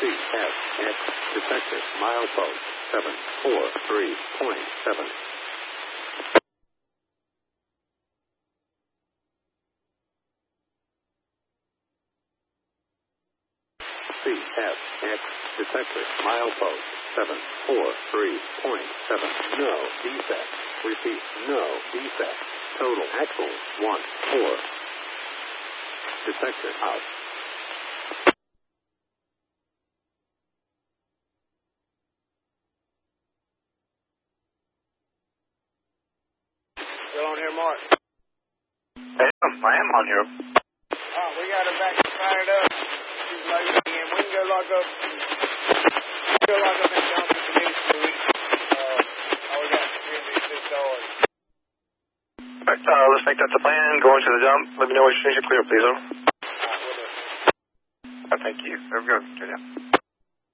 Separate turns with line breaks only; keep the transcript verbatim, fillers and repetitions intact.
C S X detected milepost seven four three point seven. C S X detected milepost seven four three point seven. No defects. Repeat, no defects. Total axle one four. Detected out.
Still on here, Mark?
I am, I am on here.
Oh, we got her back fired up. She's loading in. We can go lock up. Go lock up and dump the condition for week. Uh, all we got is three hundred six dollars.
Alright, uh, let's make that the plan. Go into the dump. Let me know when you finish it clear, please. Over.
All right, we'll do.
Alright, thank you. There we go. Okay, yeah.